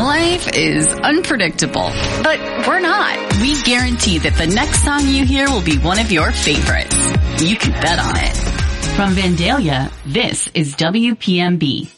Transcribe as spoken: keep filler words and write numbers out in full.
Life is unpredictable, but we're not. We guarantee that the next song you hear will be one of your favorites. You can bet on it. From Vandalia, this is W P M B.